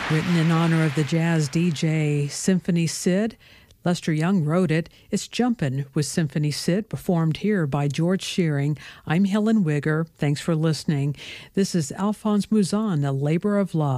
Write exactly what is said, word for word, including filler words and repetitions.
Written in honor of the jazz D J Symphony Sid, Lester Young wrote it. It's Jumpin' with Symphony Sid, performed here by George Shearing. I'm Helen Wigger. Thanks for listening. This is Alphonse Mouzon, A Labor of Love.